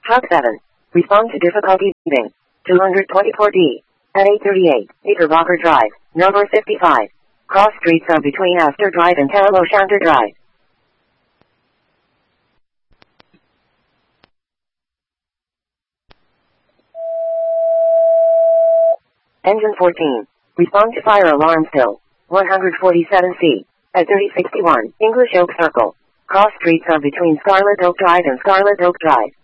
Hub 7. Respond to difficulty beeping. 224D. At 8:38, Knickerbocker Drive, number 55. Cross streets are between Astor Drive and Kaloshanter Drive. Engine 14. Respond to fire alarm still. 147C. At 3061, English Oak Circle. Cross streets are between Scarlet Oak Drive and Scarlet Oak Drive.